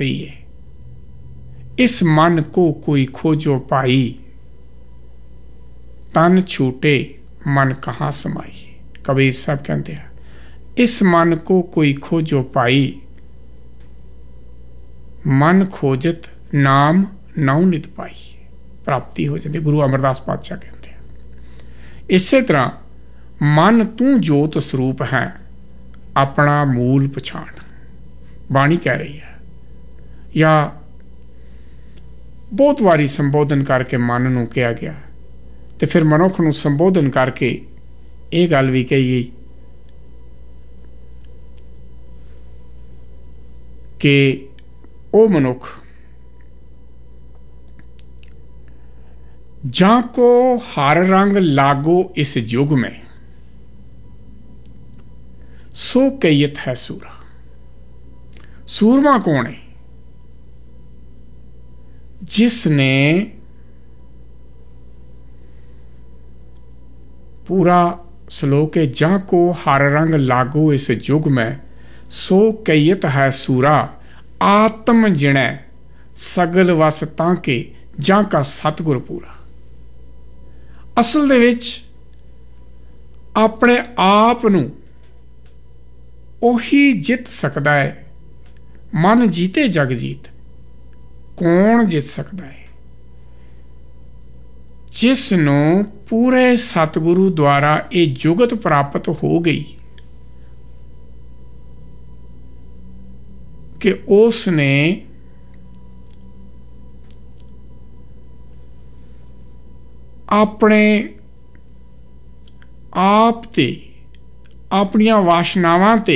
वास्ते ही है। इस मन को कोई खोजो पाई, तन छूटे मन कहाँ समाई। कबीर साहब कहते हैं इस मन को कोई खोजो पाई, मन खोजत नाम नाउ नित पाई। प्राप्ति हो जाती। गुरु अमरदास पातशाह कहते हैं इसे तरह मन तू जोत स्वरूप है, अपना मूल पछाण। बाणी कह रही है, या बहुत वारी संबोधन करके मन नूं कहा गया, तो फिर मनुख नूं संबोधन करके ये गल भी कही कि ओ मनुख जाको हर रंग लागो इस युग में, सो कयत है सूरा। सूरमा कौन है? जिसने पूरा श्लोक है, जाको हर रंग लागो इस युग में, सो कयत है सूरा। आत्म जिणै सगल वस तांके, जां का सतगुर पूरा। असल दे विच अपने आप नूं ओही जित सकदा है। मन जीते जग जीत। कौन जित सकदा है? जिस नूं पूरे सतगुरु द्वारा ये जुगत प्राप्त हो गई कि उसने अपने आप ते, अपनियां वासनावां ते,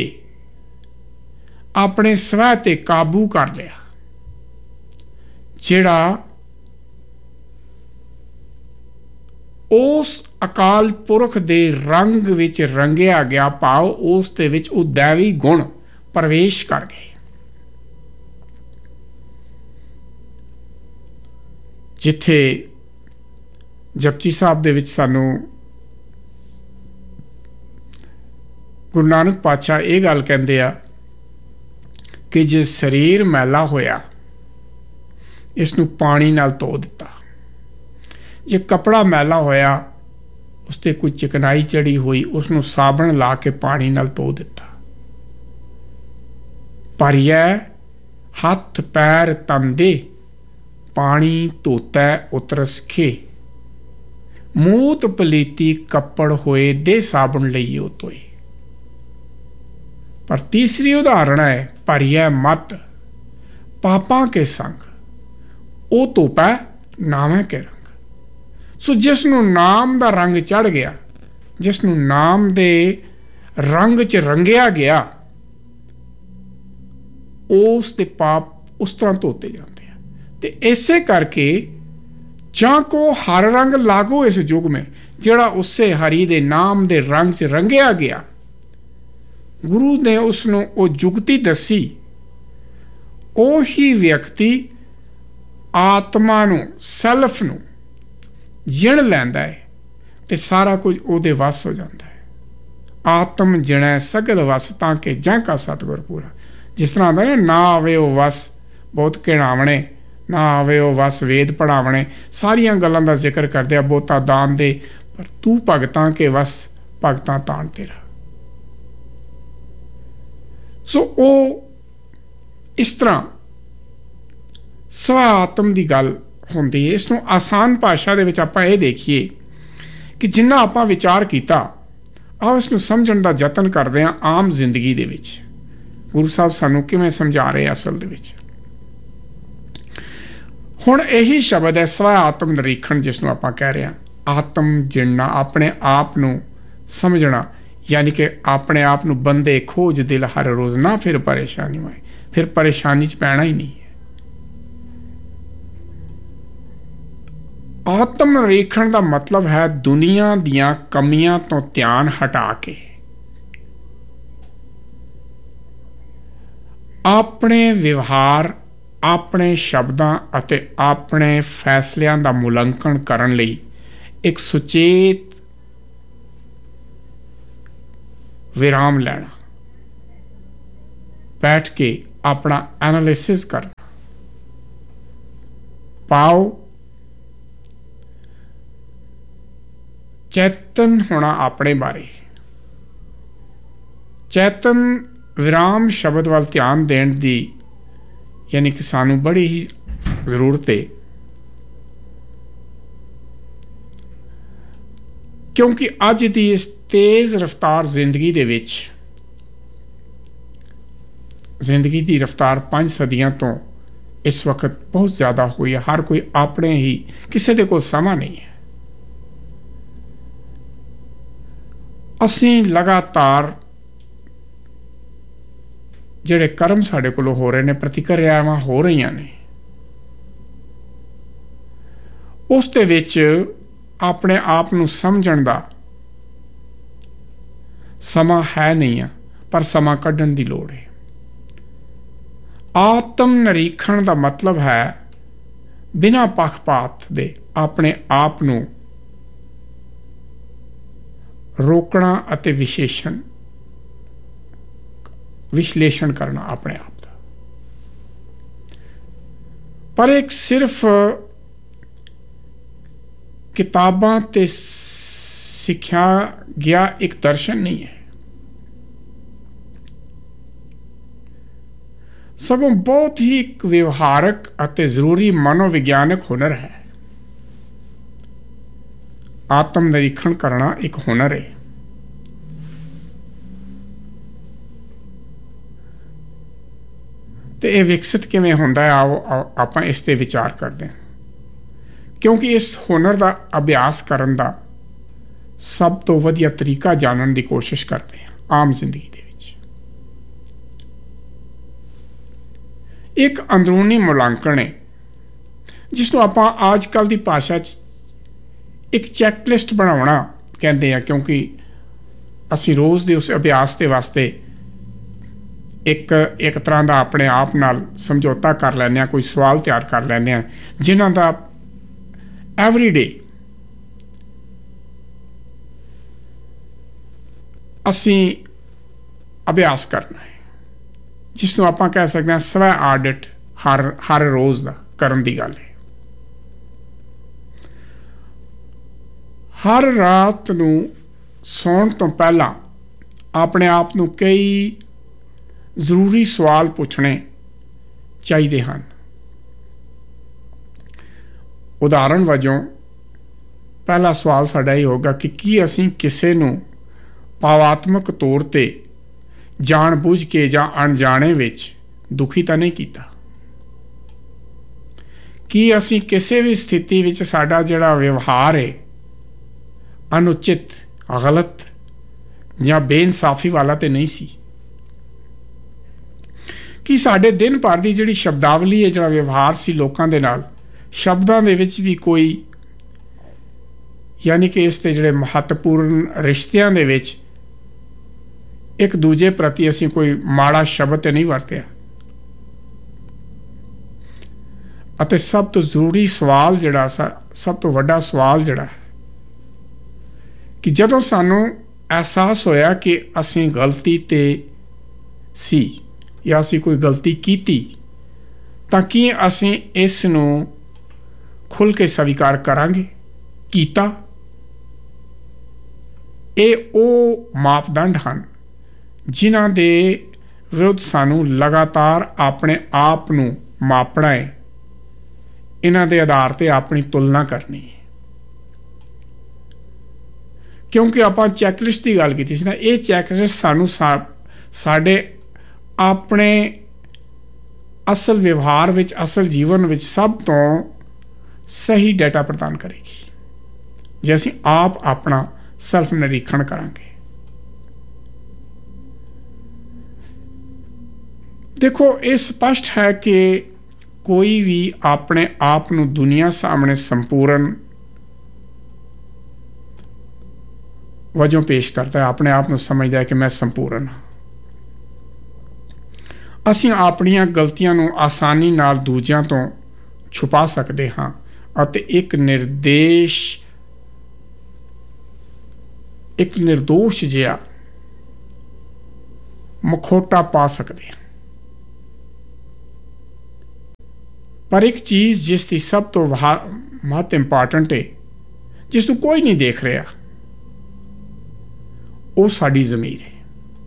अपने स्वै ते काबू कर लिया। जिहड़ा उस अकाल पुरख दे रंग विच रंगिया गया, भाव उस दे विच वो दैवी गुण प्रवेश कर गए। जिथे जपजी साहब दे विच सानू गुरु नानक पातशाह ये गल कहंदे आ कि जे शरीर मैला होया, इसनूं पानी नाल धो दिता। जे कपड़ा मैला होया, उस ते कोई चिकनाई चढ़ी हुई, उसनूं साबण ला के पानी नाल धो दिता। भरिया हथ पैर तन दे, पानी धोता उतरस खे। मूत पलीती कपड़ होए, दे साबण लईओ धोए। पर तीसरी उदाहरण है, भरिया मत पापां के संग, ओ धोपै नावे के रंग। सो जिसनूं नाम दा रंग चढ़ गया, जिसनूं नाम दे रंग च रंगिया गया, उस दे पाप उस तरह धोते जाते हैं। ते इसे करके जां को हर रंग लागो इस युग में, जिहड़ा उससे हरि दे नाम दे रंग च रंगिया गया, गुरु ने उसनूं वो जुगती दसी। ओही व्यक्ति आत्मा नूं, सैल्फ नूं जिण लैंदा है ते सारा कुछ उहदे वस हो जाता है। आत्म जिणै सगल वस तांके, जां का सतगुर पूरा। जिस तरह आंदा ना आवे वो वस बहुत घिणावणे, ना आवे वो वस वेद पढ़ावणे, सारियां गल्लां दा जिक्र करदे आ। बहुता दान दे, पर तू भगतां के वस, भगतां ताण तेरा। सो ओ इस तरह स्व आत्म की गल होंदी है। इसनूं आसान भाषा दे विच आपां ये देखिए कि जिन्ना आपां विचार कीता, आओ इसनूं समझण दा यतन करदे हां आम जिंदगी दे विच। गुरु साहब सानूं किवें समझा रहे असल दे विच। हुण यही शब्द है स्व आत्म निरीखण, जिसनूं आपां कह रहे हैं। आत्म जिणना, अपने आप नूं समझना, यानी कि अपने आप नूं बंदे खोज दिल हर रोज़, ना फिर परेशानी होए, फिर परेशानी च पैना ही नहीं है। आत्म निरीखण का मतलब है दुनिया दियां कमियां तो ध्यान हटा के अपने व्यवहार, अपने शब्दां अते अपने फैसलियां का मुलांकन करन लई एक सुचेत विराम लेना, बैठ के अपना एनालिसिस करना। पाओ चेतन होना अपने बारे। चेतन विराम शब्द वाल ध्यान देने की यानी कि सानू बड़ी ही जरूरत है, क्योंकि अज की इस तेज रफ्तार जिंदगी दे विच जिंदगी की रफ्तार 5 सदियां तो इस वक्त बहुत ज्यादा हुई है। हर कोई अपने ही, किसी दे कोल समा नहीं है। असीं लगातार जिहड़े कर्म साडे कोलों हो रहे ने, प्रतिक्रियावां हो रही ने, उस दे विच अपने आप नूं समझण दा समा है नहीं है, पर समा कढण दी लोड़ है। आत्म निरीखण का मतलब है बिना पक्षपात दे अपने आप नूं रोकना अते विश्लेषण करना अपने आप का। पर एक सिर्फ किताबां ते सिखा गया एक दर्शन नहीं है, सगों बहुत ही एक व्यवहारक अते जरूरी मनोविज्ञानक हुनर है। आत्म निरीक्षण करना एक हुनर है। तो यह विकसित किवें हुंदा है, आओ आपां इस ते विचार करते हैं। क्योंकि इस हुनर का अभ्यास करन दा सब तो वधिया तरीका जानने की कोशिश करते हैं आम जिंदगी दे विच। एक अंदरूनी मुलांकण है जिसनों आपां आजकल की भाषा च एक चैकलिस्ट बनाना कहते हैं, क्योंकि असी रोज़ के उस अभ्यास के वास्ते एक तरह का अपने आप नाल समझौता कर लैने, कोई सवाल तैयार कर लैने जिन्हां दा एवरीडे असी अभ्यास करना है, जिसनों आपां कह सकते हैं स्वै आडिट हर रोज़ का करन दी गल है। हर रात नूं सौण तो पहला अपने आप नूं कई जरूरी सवाल पूछने चाहिए हैं। उदाहरण वजों पहला सवाल साडा ये होगा कि की असीं किसी नूं भावात्मक तौर ते जानबूझ के जां अणजाणे विच दुखी तो नहीं कीता। कि असीं किसी भी स्थिति विच साडा जिहड़ा व्यवहार है अनुचित, गलत या बेइंसाफी वाला तो नहीं सी। कि साडे दिन भर की जिहड़ी शब्दावली है, जिहड़ा व्यवहार सी लोकां दे नाल, शब्दां दे विच भी कोई यानी कि इस ते जिहड़े महत्वपूर्ण रिश्तियां दे विच एक दूजे प्रति असीं कोई माड़ा शब्द ते नहीं वरतिया। अते सब तो जरूरी सवाल जिहड़ा सब तो वड्डा सवाल जिहड़ा है कि जदों सानू एहसास होया कि असीं गलती ते सी या असीं कोई गलती कीती, तां की असीं इस नूं खुल के स्वीकार करांगे कीता। ये ओ मापदंड हैं जिन्हां दे विरुद्ध सानू लगातार अपने आप नूं मापना है, इन्हां दे आधार ते अपनी तुलना करनी है। क्योंकि आपां चैकलिस्ट की गल की सी ना, ये चैकलिस्ट सानू साडे अपने असल व्यवहार विच, असल जीवन विच सब तो सही डाटा प्रदान करेगी जे असीं आप अपना सैल्फ निरीक्षण करांगे। देखो, ये स्पष्ट है कि कोई भी अपने आप नूं दुनिया सामने संपूर्ण वजों पेश करता है, अपने आप नूं समझदा है कि मैं संपूर्ण हाँ। असीं अपनियां गलतियां नूं आसानी नाल दूजियां तो छुपा सकते हाँ अते एक निर्दोष जिहा मखौटा पा सकते हैं। पर एक चीज़ जिस दी सब तो महत इंपॉर्टेंट है, जिस नूं कोई नहीं देख रहा, वो साडी ज़मीर है।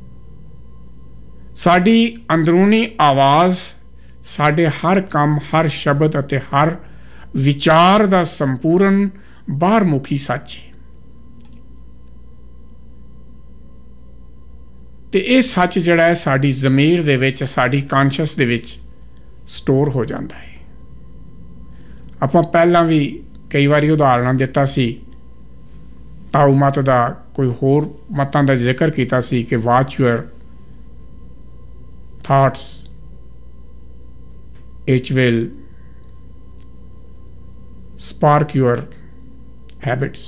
साडी अंदरूनी आवाज़ साडे हर काम, हर शब्द अते हर विचार दा संपूर्ण बाहरमुखी सच है। ते ये सच जिहड़ा है साडी ज़मीर दे विच, साडी कॉन्शियस दे विच स्टोर हो जाता है। आपां पहलां भी कई बारी उदाहरण दिता सी, ताऊ मत दा, कोई होर मतां दा जिक्र कीता सी कि watch your thoughts, it will spark your habits.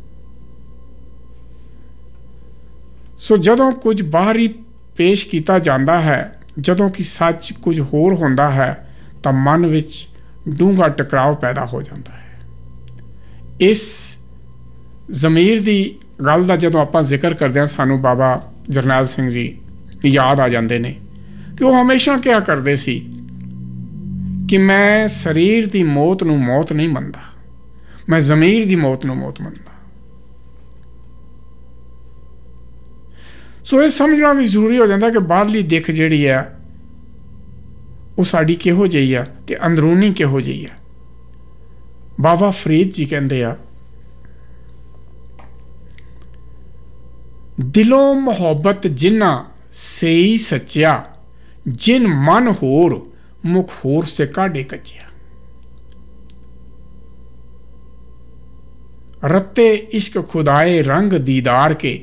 सो जदों कुछ बाहरी पेश किया जाता है, जदों कि सच कुछ होर होंदा है, तो मन विच डूंगा टकराव पैदा हो जाता है। इस ज़मीर की गल का जदों आपां जिक्र करते हैं, सानू बाबा जरनैल सिंह जी याद आ जाते हैं कि वो हमेशा क्या करते सी कि मैं शरीर की मौत नूं मौत नहीं मनदा, मैं ज़मीर की मौत नूं मौत मनदा। सो ये समझना भी जरूरी हो जाता है कि बाहरली दिख जिहड़ी है वो साडी किहो जिही है ते अंदरूनी किहो जिही है। बाबा फरीद जी कहते हैं, दिलों मोहब्बत जिन्ना सेई सच्चिया, जिन मन होर मुख होर से काढ़े कच्चिया। रत्ते इश्क खुदाए रंग दीदार के,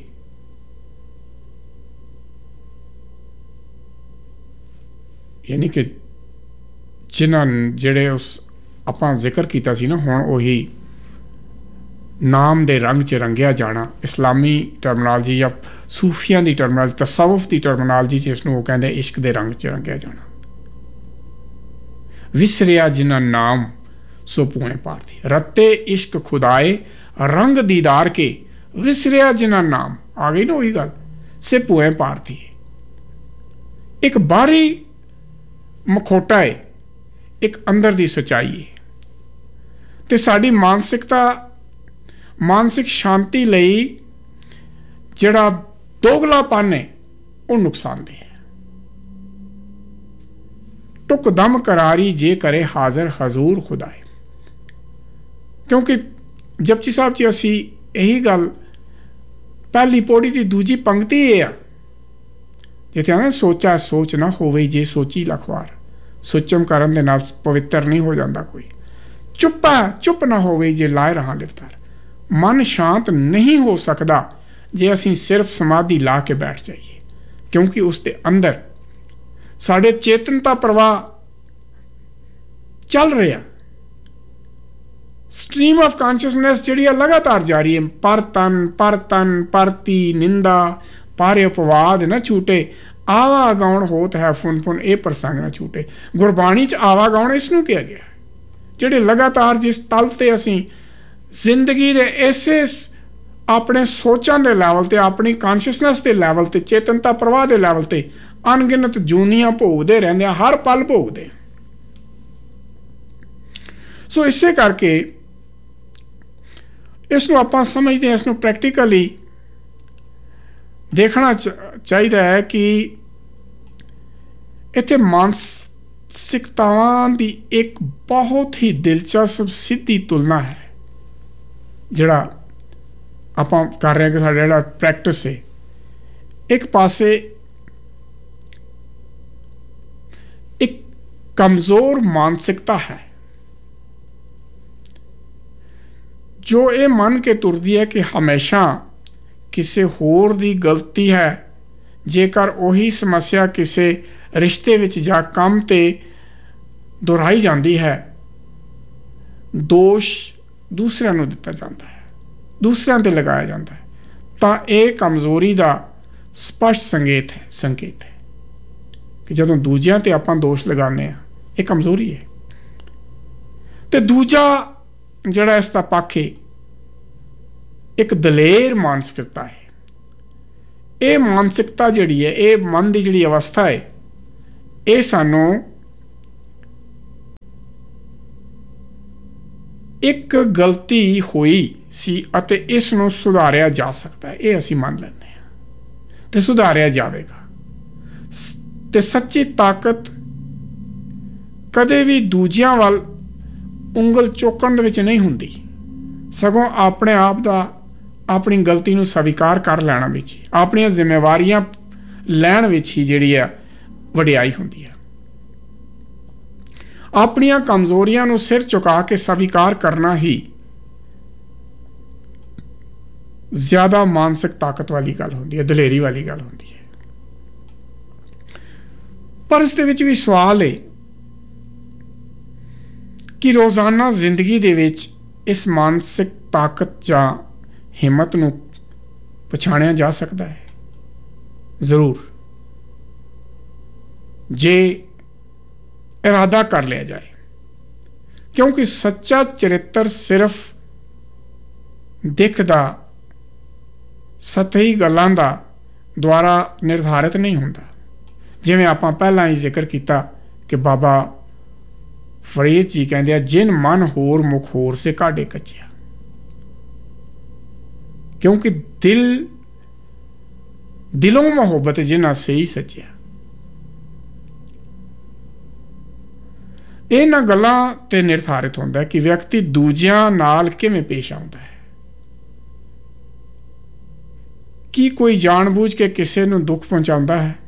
यानी कि जिन्हां जिहड़े उस आपां जिक्र कीता सी ना, हुण उही नाम दे रंग च रंगिया जाना, इस्लामी टर्मिनोलॉजी या सूफियां दी टर्मिनोलॉजी, तसव्वुफ दी टर्मिनोलॉजी च इसनूं वो कहंदे इश्क दे रंग च रंगिया जाना। विसरिया जिन्हां नाम सो पुए पारथी, रत्ते इश्क खुदाए रंग दीदार के, विसरिया जिन्हां नाम, आ गई ना वही गल, से पुए पारथी। एक बाहरी मखोटा है, एक अंदर दी सच्चाई है। ते साडी मानसिकता, मानसिक शांति लई जिहड़ा दोगलापन है वो नुकसानदेह है। टुक दम करारी जे करे हाजिर हजूर खुदाए। क्योंकि जपजी साहब जी असी यही गल पहली पौड़ी की दूजी पंक्ति ये आ, जिथे आना सोचा सोच ना होवे जे सोची लखवार, सुचम करन दे नाल पवित्र नहीं हो जाता कोई, चुप्पा चुप ना होवे जे लाए रहा लिफ्तार। मन शांत नहीं हो सकता जे असी सिर्फ समाधि ला के बैठ जाइए, क्योंकि उसके अंदर साढ़े चेतनता प्रवाह चल रहा, स्ट्रीम ऑफ कॉन्शियसनेस जिहड़ी लगातार जारी है। पर तन परती निंदा पारे अपवाद न छूटे, आवा गाउण होत है फुन फुन ए प्रसंग न छूटे। गुरबाणी च आवा गाउण इसनूं किया गया, जिहड़े लगातार जिस तल ते असीं जिंदगी दे इसे अपने सोचां दे लैवल ते, अपनी कॉन्शियसनेस दे लैवल ते, चेतनता प्रवाह दे लैवल ते अनगिनत जूनियां भोगदे रहिंदे, हर पल भोगदे। सो इसे करके इसनूं आपां समझदे हैं, इसनूं प्रैक्टिकली देखना चाहिए है कि इत्थे मानसिकतावां दी एक बहुत ही दिलचस्प सीधी तुलना है जिहड़ा आपां कर रहे हैं कि साडा जिहड़ा प्रैक्टिस है। एक पासे एक कमजोर मानसिकता है जो ये मन के तुरदी है कि हमेशा किसी होर दी गलती है, जेकर वही समस्या किसी रिश्ते विच जा काम ते दोहराई जाती है, दोष दूसरिਆਂ ਨੂੰ ਦਿੱਤਾ ਜਾਂਦਾ है, दूसरिਆਂ ते लगाया जाता है, तो यह कमजोरी का स्पष्ट संकेत है कि जदों दूजिਆਂ ते आपां दोष लगाने हैं, यह कमजोरी है। तो दूजा जिहड़ा इसका पक्ष है एक दलेर मानसिकता है। ये मानसिकता जिहड़ी है, ये मन की जिहड़ी अवस्था है, ये सानू ਇੱਕ ਗਲਤੀ ਹੋਈ ਸੀ ਅਤੇ ਇਸ ਨੂੰ ਸੁਧਾਰਿਆ ਜਾ ਸਕਦਾ ਹੈ, ਇਹ ਅਸੀਂ ਮੰਨ ਲੈਂਦੇ ਹਾਂ ਤੇ ਸੁਧਾਰਿਆ ਜਾਵੇਗਾ। ਤੇ ਸੱਚੀ ਤਾਕਤ ਕਦੇ ਵੀ ਦੂਜਿਆਂ ਵੱਲ ਉਂਗਲ ਚੁੱਕਣ ਦੇ ਵਿੱਚ ਨਹੀਂ ਹੁੰਦੀ, ਸਗੋਂ ਆਪਣੇ ਆਪ ਦਾ ਆਪਣੀ ਗਲਤੀ ਨੂੰ ਸਵੀਕਾਰ ਕਰ ਲੈਣਾ ਵਿੱਚ, ਆਪਣੀਆਂ ਜ਼ਿੰਮੇਵਾਰੀਆਂ ਲੈਣ ਵਿੱਚ ਹੀ ਜਿਹੜੀ ਹੈ ਵਡਿਆਈ ਹੁੰਦੀ ਹੈ। ਆਪਣੀਆਂ ਕਮਜ਼ੋਰੀਆਂ ਨੂੰ ਸਿਰ ਝੁਕਾ ਕੇ ਸਵੀਕਾਰ ਕਰਨਾ ਹੀ ਜ਼ਿਆਦਾ ਮਾਨਸਿਕ ਤਾਕਤ ਵਾਲੀ ਗੱਲ ਹੁੰਦੀ ਹੈ, ਦਲੇਰੀ ਵਾਲੀ ਗੱਲ ਹੁੰਦੀ ਹੈ। ਪਰ ਇਸ ਦੇ ਵਿੱਚ ਵੀ ਸਵਾਲ ਹੈ ਕਿ ਰੋਜ਼ਾਨਾ ਜ਼ਿੰਦਗੀ ਦੇ ਵਿੱਚ ਇਸ ਮਾਨਸਿਕ ਤਾਕਤ ਜਾਂ ਹਿੰਮਤ ਨੂੰ ਪਛਾਣਿਆ ਜਾ ਸਕਦਾ ਹੈ? ਜ਼ਰੂਰ, ਜੇ ਇਰਾਦਾ ਕਰ ਲਿਆ ਜਾਏ, ਕਿਉਂਕਿ ਸੱਚਾ ਚਰਿੱਤਰ ਸਿਰਫ ਦਿਖਦਾ ਸਤਹੀ ਗੱਲਾਂ ਦਾ ਦੁਆਰਾ ਨਿਰਧਾਰਿਤ ਨਹੀਂ ਹੁੰਦਾ। ਜਿਵੇਂ ਆਪਾਂ ਪਹਿਲਾਂ ਹੀ ਜ਼ਿਕਰ ਕੀਤਾ ਕਿ ਬਾਬਾ ਫਰੀਦ ਜੀ ਕਹਿੰਦੇ ਆ, ਜਿਨ ਮਨ ਹੋਰ ਮੁਖ ਹੋਰ ਸੇ ਕਾਢੇ ਕੱਚਿਆ, ਕਿਉਂਕਿ ਦਿਲੋਂ ਮੁਹੱਬਤ ਜਿਨ੍ਹਾਂ ਸੇ ਹੀ ਸੱਚਿਆ। ਇਹਨਾਂ ਗੱਲਾਂ ਤੇ ਨਿਰਧਾਰਿਤ ਹੁੰਦਾ ਹੈ ਕਿ ਵਿਅਕਤੀ ਦੂਜਿਆਂ ਨਾਲ ਕਿਵੇਂ ਪੇਸ਼ ਆਉਂਦਾ ਹੈ। ਕੀ ਕੋਈ ਜਾਣਬੁੱਝ ਕੇ ਕਿਸੇ ਨੂੰ ਦੁੱਖ ਪਹੁੰਚਾਉਂਦਾ ਹੈ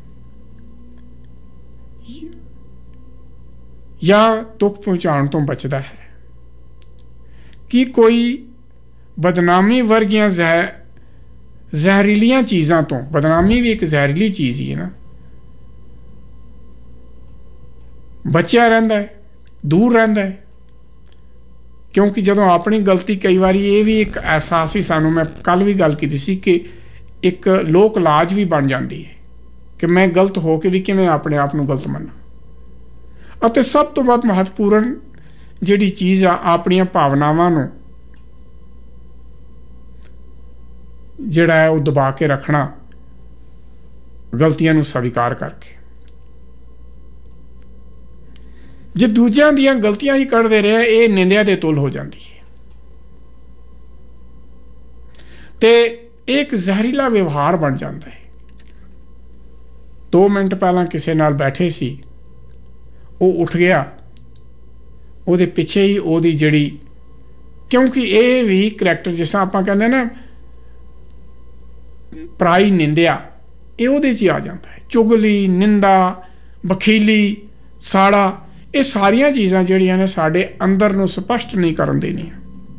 ਜਾਂ ਦੁੱਖ ਪਹੁੰਚਾਉਣ ਤੋਂ ਬਚਦਾ ਹੈ? ਕੀ ਕੋਈ ਬਦਨਾਮੀ ਵਰਗੀਆਂ ਜ਼ਹਿਰੀਲੀਆਂ ਚੀਜ਼ਾਂ ਤੋਂ, ਬਦਨਾਮੀ ਵੀ ਇੱਕ ਜ਼ਹਿਰੀਲੀ ਚੀਜ਼ ਹੀ ਹੈ ਨਾ, ਬਚਿਆ ਰਹਿੰਦਾ ਹੈ, ਦੂਰ ਰਹਿੰਦਾ ਹੈ? ਕਿਉਂਕਿ ਜਦੋਂ ਆਪਣੀ ਗਲਤੀ, ਕਈ ਵਾਰੀ ਇਹ ਵੀ ਇੱਕ ਅਹਿਸਾਸ ਹੀ ਸਾਨੂੰ, ਮੈਂ ਕੱਲ ਵੀ ਗੱਲ ਕੀਤੀ ਸੀ ਕਿ ਇੱਕ ਲੋਕ ਲਾਜ ਵੀ ਬਣ ਜਾਂਦੀ ਹੈ ਕਿ ਮੈਂ ਗਲਤ ਹੋ ਕੇ ਵੀ ਕਿਵੇਂ ਆਪਣੇ ਆਪ ਨੂੰ ਗਲਤ ਮੰਨਾਂ। ਅਤੇ ਸਭ ਤੋਂ ਵੱਧ ਮਹੱਤਵਪੂਰਨ ਜਿਹੜੀ ਚੀਜ਼ ਆ, ਆਪਣੀਆਂ ਭਾਵਨਾਵਾਂ ਨੂੰ ਜਿਹੜਾ ਹੈ ਉਹ ਦਬਾ ਕੇ ਰੱਖਣਾ, ਗਲਤੀਆਂ ਨੂੰ ਸਵੀਕਾਰ ਕਰਕੇ। ਜੇ ਦੂਜਿਆਂ ਦੀਆਂ ਗਲਤੀਆਂ ਹੀ ਕੱਢਦੇ ਰਹੇ, ਇਹ ਨਿੰਦਿਆ ਦੇ ਤੁਲ ਹੋ ਜਾਂਦੀ ਹੈ ਤੇ ਇੱਕ ਜ਼ਹਿਰੀਲਾ ਵਿਵਹਾਰ ਬਣ ਜਾਂਦਾ ਹੈ। 2 ਮਿੰਟ ਪਹਿਲਾਂ ਕਿਸੇ ਨਾਲ ਬੈਠੇ ਸੀ, ਉਹ ਉੱਠ ਗਿਆ, ਉਹਦੇ ਪਿੱਛੇ ਹੀ ਉਹਦੀ ਜਿਹੜੀ, ਕਿਉਂਕਿ ਇਹ ਵੀ ਕਰੈਕਟਰ, ਜਿਸ ਤਰ੍ਹਾਂ ਆਪਾਂ ਕਹਿੰਦੇ ਨਾ ਪਰਾਈ ਨਿੰਦਿਆ, ਇਹ ਉਹਦੇ 'ਚ ਹੀ ਆ ਜਾਂਦਾ ਹੈ। ਚੁਗਲੀ, ਨਿੰਦਾ, ਬਖੀਲੀ, ਸਾੜਾ, ਇਹ ਸਾਰੀਆਂ ਚੀਜ਼ਾਂ ਜਿਹੜੀਆਂ ਨੇ ਸਾਡੇ ਅੰਦਰ ਨੂੰ ਸਪਸ਼ਟ ਨਹੀਂ ਕਰਨ ਦੇਣੀਆਂ।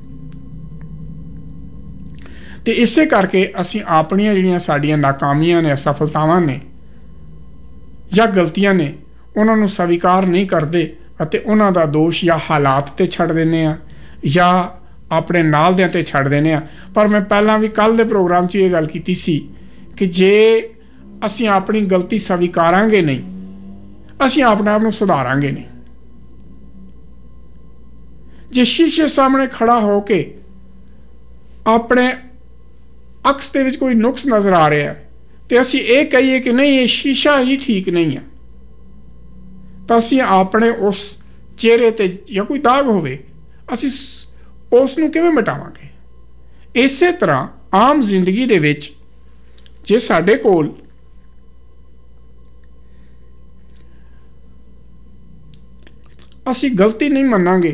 ਤੇ ਇਸੇ ਕਰਕੇ ਅਸੀਂ ਆਪਣੀਆਂ ਜਿਹੜੀਆਂ ਸਾਡੀਆਂ ਨਾਕਾਮੀਆਂ ਨੇ, ਅਸਫਲਤਾਵਾਂ ਨੇ ਜਾਂ ਗਲਤੀਆਂ ਨੇ, ਉਹਨਾਂ ਨੂੰ ਸਵੀਕਾਰ ਨਹੀਂ ਕਰਦੇ ਅਤੇ ਉਹਨਾਂ ਦਾ ਦੋਸ਼ ਜਾਂ ਹਾਲਾਤ ਤੇ ਛੱਡ ਦਿੰਦੇ ਆ ਜਾਂ ਆਪਣੇ ਨਾਲ ਦਿਆਂ ਤੇ ਛੱਡ ਦਿੰਦੇ ਆ। ਪਰ ਮੈਂ ਪਹਿਲਾਂ ਵੀ ਕੱਲ ਦੇ ਪ੍ਰੋਗਰਾਮ 'ਚ ਇਹ ਗੱਲ ਕੀਤੀ ਸੀ ਕਿ ਜੇ ਅਸੀਂ ਆਪਣੀ ਗਲਤੀ ਸਵੀਕਾਰਾਂਗੇ ਨਹੀਂ, ਅਸੀਂ ਆਪਣੇ ਆਪ ਨੂੰ ਸੁਧਾਰਾਂਗੇ ਨਹੀਂ। ਜੇ ਸ਼ੀਸ਼ੇ ਸਾਹਮਣੇ ਖੜਾ ਹੋ ਕੇ ਆਪਣੇ ਅਕਸ ਦੇ ਵਿੱਚ ਕੋਈ ਨੁਕਸ ਨਜ਼ਰ ਆ ਰਿਹਾ ਤੇ ਅਸੀਂ ਇਹ ਕਹੀਏ ਕਿ ਨਹੀਂ, ਇਹ ਸ਼ੀਸ਼ਾ ਹੀ ਠੀਕ ਨਹੀਂ ਹੈ, ਤਾਂ ਅਸੀਂ ਆਪਣੇ ਉਸ ਚਿਹਰੇ ਤੇ ਜਾਂ ਕੋਈ ਦਾਗ ਹੋਵੇ, ਅਸੀਂ ਉਸ ਨੂੰ ਕਿਵੇਂ ਮਿਟਾਵਾਂਗੇ? ਇਸੇ ਤਰ੍ਹਾਂ ਆਮ ਜ਼ਿੰਦਗੀ ਦੇ ਵਿੱਚ ਜੇ ਸਾਡੇ ਕੋਲ ਅਸੀਂ ਗਲਤੀ ਨਹੀਂ ਮੰਨਾਂਗੇ,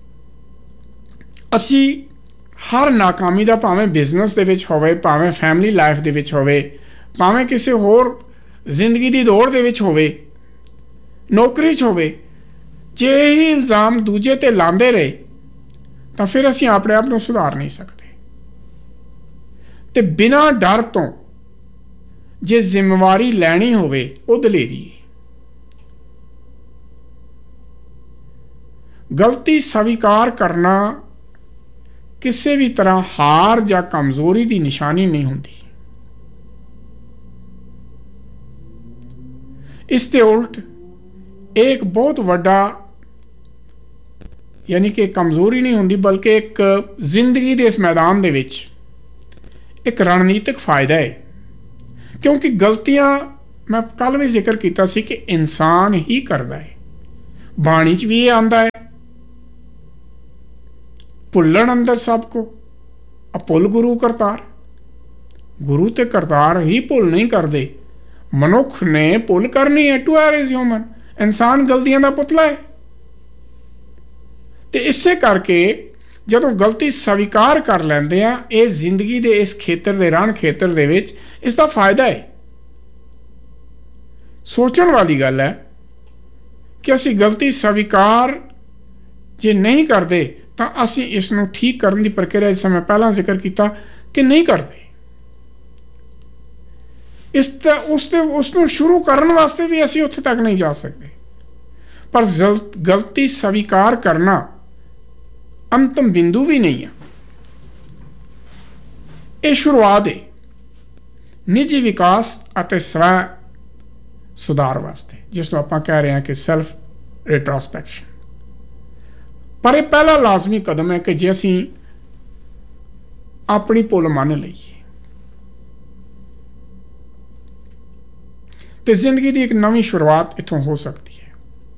ਅਸੀਂ ਹਰ ਨਾਕਾਮੀ ਦਾ, ਭਾਵੇਂ ਬਿਜ਼ਨਸ ਦੇ ਵਿੱਚ ਹੋਵੇ, ਭਾਵੇਂ ਫੈਮਿਲੀ ਲਾਈਫ ਦੇ ਵਿੱਚ ਹੋਵੇ, ਭਾਵੇਂ ਕਿਸੇ ਹੋਰ ਜ਼ਿੰਦਗੀ ਦੀ ਦੌੜ ਦੇ ਵਿੱਚ ਹੋਵੇ, ਨੌਕਰੀ 'ਚ ਹੋਵੇ, ਜੇ ਇਹ ਇਲਜ਼ਾਮ ਦੂਜੇ ਤੇ ਲਾਉਂਦੇ ਰਹੇ ਤਾਂ ਫਿਰ ਅਸੀਂ ਆਪਣੇ ਆਪ ਨੂੰ ਸੁਧਾਰ ਨਹੀਂ ਸਕਦੇ। ਤੇ ਬਿਨਾਂ ਡਰ ਤੋਂ ਜੇ ਜ਼ਿੰਮੇਵਾਰੀ ਲੈਣੀ ਹੋਵੇ, ਉਹ ਦਲੇਰੀ ਹੈ। ਗਲਤੀ ਸਵੀਕਾਰ ਕਰਨਾ ਕਿਸੇ ਵੀ ਤਰ੍ਹਾਂ ਹਾਰ ਜਾਂ ਕਮਜ਼ੋਰੀ ਦੀ ਨਿਸ਼ਾਨੀ ਨਹੀਂ ਹੁੰਦੀ। ਇਸ ਦੇ ਉਲਟ ਇਹ ਇੱਕ ਬਹੁਤ ਵੱਡਾ, ਯਾਨੀ ਕਿ ਕਮਜ਼ੋਰੀ ਨਹੀਂ ਹੁੰਦੀ, ਬਲਕਿ ਇੱਕ ਜ਼ਿੰਦਗੀ ਦੇ ਇਸ ਮੈਦਾਨ ਦੇ ਵਿੱਚ ਇੱਕ ਰਣਨੀਤਿਕ ਫਾਇਦਾ ਹੈ। ਕਿਉਂਕਿ ਗਲਤੀਆਂ, ਮੈਂ ਕੱਲ ਵੀ ਜ਼ਿਕਰ ਕੀਤਾ ਸੀ ਕਿ ਇਨਸਾਨ ਹੀ ਕਰਦਾ ਹੈ। ਬਾਣੀ 'ਚ ਵੀ ਇਹ ਆਉਂਦਾ ਹੈ ਭੁੱਲਣ ਅੰਦਰ ਸਭ ਕੋ ਅਭੁੱਲ ਗੁਰੂ ਕਰਤਾਰ। ਗੁਰੂ ਤੇ ਕਰਤਾਰ ਹੀ ਭੁੱਲ ਨਹੀਂ ਕਰਦੇ। ਮਨੁੱਖ ਨੇ ਭੁੱਲ ਕਰਨੀ ਹੈ। To R is human. ਇਨਸਾਨ ਗਲਤੀਆਂ ਦਾ ਪੁਤਲਾ ਹੈ। ਤੇ ਇਸੇ ਕਰਕੇ ਜਦੋਂ ਗਲਤੀ ਸਵੀਕਾਰ ਕਰ ਲੈਂਦੇ ਆ, ਇਹ ਜ਼ਿੰਦਗੀ ਦੇ ਇਸ ਖੇਤਰ ਦੇ ਰਣ ਖੇਤਰ ਦੇ ਵਿੱਚ ਇਸ ਦਾ ਫਾਇਦਾ ਹੈ। ਸੋਚਣ ਵਾਲੀ ਗੱਲ ਹੈ ਕਿ ਅਸੀਂ ਗਲਤੀ ਸਵੀਕਾਰ ਜੇ ਨਹੀਂ ਕਰਦੇ ਤਾਂ ਅਸੀਂ ਇਸ ਨੂੰ ਠੀਕ ਕਰਨ ਦੀ ਪ੍ਰਕਿਰਿਆ, ਜਿਸ ਮੈਂ ਪਹਿਲਾਂ ਜ਼ਿਕਰ ਕੀਤਾ, ਕਿ ਨਹੀਂ ਕਰਦੇ। ਉਸ ਨੂੰ ਸ਼ੁਰੂ ਕਰਨ ਵਾਸਤੇ ਵੀ ਅਸੀਂ ਉੱਥੇ ਤੱਕ ਨਹੀਂ ਜਾ ਸਕਦੇ। ਪਰ ਗਲਤੀ ਸਵੀਕਾਰ ਕਰਨਾ ਅੰਤਮ ਬਿੰਦੂ ਵੀ ਨਹੀਂ ਹੈ। ਇਹ ਸ਼ੁਰੂਆਤ ਹੈ ਨਿੱਜੀ ਵਿਕਾਸ ਅਤੇ ਸਵੈ ਸੁਧਾਰ ਵਾਸਤੇ, ਜਿਸ ਨੂੰ ਆਪਾਂ ਕਹਿ ਰਹੇ ਹਾਂ ਕਿ ਸੈਲਫ ਰਿਟਰੋਸਪੈਕਸ਼ਨ। ਪਰ ਇਹ ਪਹਿਲਾ ਲਾਜ਼ਮੀ ਕਦਮ ਹੈ ਕਿ ਜੇ ਅਸੀਂ ਆਪਣੀ ਭੁੱਲ ਮੰਨ ਲਈਏ ਤੇ ਜ਼ਿੰਦਗੀ ਦੀ ਇੱਕ ਨਵੀਂ ਸ਼ੁਰੂਆਤ ਇੱਥੋਂ ਹੋ ਸਕਦੀ ਹੈ।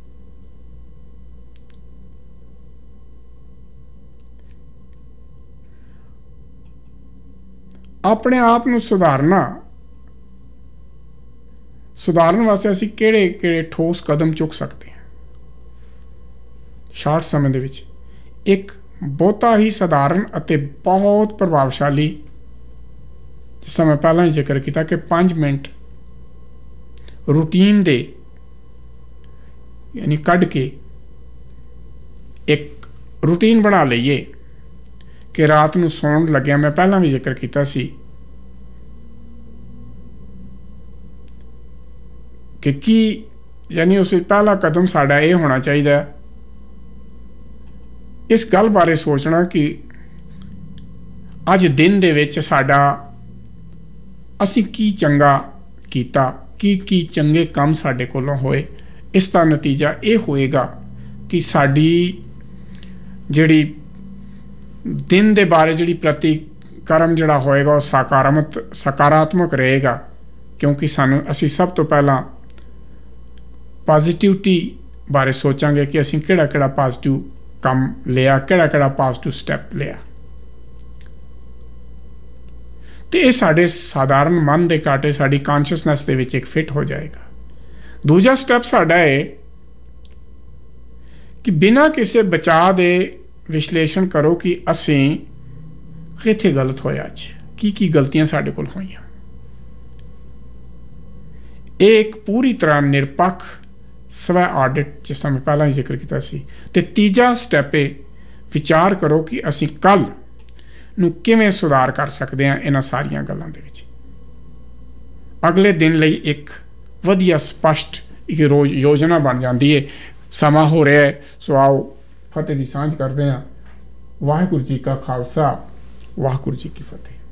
ਆਪਣੇ ਆਪ ਨੂੰ ਸੁਧਾਰਨ ਵਾਸਤੇ ਅਸੀਂ ਕਿਹੜੇ ਠੋਸ ਕਦਮ ਚੁੱਕ ਸਕਦੇ ਹਾਂ। ਸ਼ਾਰਟ ਸਮੇਂ ਦੇ ਵਿੱਚ ਇੱਕ ਬਹੁਤਾ ਹੀ ਸਧਾਰਨ ਅਤੇ ਬਹੁਤ ਪ੍ਰਭਾਵਸ਼ਾਲੀ, ਜਿਸ ਤਰ੍ਹਾਂ ਮੈਂ ਪਹਿਲਾਂ ਹੀ ਜ਼ਿਕਰ ਕੀਤਾ, ਕਿ 5 ਮਿੰਟ ਰੂਟੀਨ ਦੇ ਯਾਨੀ ਕੱਢ ਕੇ ਇੱਕ ਰੂਟੀਨ ਬਣਾ ਲਈਏ ਕਿ ਰਾਤ ਨੂੰ ਸੌਣ ਲੱਗਿਆ, ਮੈਂ ਪਹਿਲਾਂ ਵੀ ਜ਼ਿਕਰ ਕੀਤਾ ਸੀ ਕਿ ਕੀ ਯਾਨੀ ਉਸ ਵਿੱਚ ਪਹਿਲਾ ਕਦਮ ਸਾਡਾ ਇਹ ਹੋਣਾ ਚਾਹੀਦਾ ਇਸ ਗੱਲ ਬਾਰੇ ਸੋਚਣਾ ਕਿ ਅੱਜ ਦਿਨ ਦੇ ਵਿੱਚ ਅਸੀਂ ਕੀ ਚੰਗਾ ਕੀਤਾ, ਕੀ ਚੰਗੇ ਕੰਮ ਸਾਡੇ ਕੋਲੋਂ ਹੋਏ। ਇਸ ਦਾ ਨਤੀਜਾ ਇਹ ਹੋਏਗਾ ਕਿ ਸਾਡੀ ਜਿਹੜੀ ਦਿਨ ਦੇ ਬਾਰੇ ਜਿਹੜੀ ਪ੍ਰਤੀਕਰਮ ਜਿਹੜਾ ਹੋਏਗਾ ਉਹ ਸਕਾਰਾਤਮਕ ਰਹੇਗਾ, ਕਿਉਂਕਿ ਅਸੀਂ ਸਭ ਤੋਂ ਪਹਿਲਾਂ ਪੋਜ਼ਿਟਿਵਿਟੀ ਬਾਰੇ ਸੋਚਾਂਗੇ ਕਿ ਅਸੀਂ ਕਿਹੜਾ ਪੋਜ਼ਿਟਿਵ ਕੰਮ ਲਿਆ, ਕਿਹੜਾ ਪੋਜ਼ਿਟਿਵ ਸਟੈਪ ਲਿਆ। ਤੇ ਇਹ ਸਾਡੇ ਸਾਧਾਰਨ ਮਨ ਦੇ ਕਾਟੇ ਸਾਡੀ ਕੌਨਸ਼ੀਅਸਨੈਸ ਦੇ ਵਿੱਚ ਇੱਕ ਫਿੱਟ ਹੋ ਜਾਏਗਾ। ਦੂਜਾ ਸਟੈਪ ਸਾਡਾ ਹੈ ਕਿ ਬਿਨਾਂ ਕਿਸੇ ਬਚਾਅ ਦੇ ਵਿਸ਼ਲੇਸ਼ਣ ਕਰੋ ਕਿ ਅਸੀਂ ਕਿੱਥੇ ਗਲਤ ਹੋਇਆ, ਅੱਜ ਕੀ ਗਲਤੀਆਂ ਸਾਡੇ ਕੋਲ ਹੋਈਆਂ। ਇਹ ਇੱਕ ਪੂਰੀ ਤਰ੍ਹਾਂ ਨਿਰਪੱਖ ਸਵੈ ਆਡਿਟ, ਜਿਸ ਤਰ੍ਹਾਂ ਮੈਂ ਪਹਿਲਾਂ ਹੀ ਜ਼ਿਕਰ ਕੀਤਾ ਸੀ। ਤੇ ਤੀਜਾ ਸਟੈਪ ਹੈ ਵਿਚਾਰ ਕਰੋ ਕਿ ਅਸੀਂ ਕੱਲ੍ਹ ਨੂੰ ਕਿਵੇਂ ਸੁਧਾਰ ਕਰ ਸਕਦੇ ਹਾਂ ਇਹਨਾਂ ਸਾਰੀਆਂ ਗੱਲਾਂ ਦੇ ਵਿੱਚ। ਅਗਲੇ ਦਿਨ ਲਈ ਇੱਕ ਵਧੀਆ ਸਪਸ਼ਟ ਇੱਕ ਯੋਜਨਾ ਬਣ ਜਾਂਦੀ ਹੈ। ਸਮਾਂ ਹੋ ਰਿਹਾ ਹੈ, ਸੋ ਆਓ ਫਤਿਹ ਦੀ ਸਾਂਝ ਕਰਦੇ ਹਾਂ। ਵਾਹਿਗੁਰੂ ਜੀ ਕਾ ਖਾਲਸਾ, ਵਾਹਿਗੁਰੂ ਜੀ ਕੀ ਫਤਿਹ।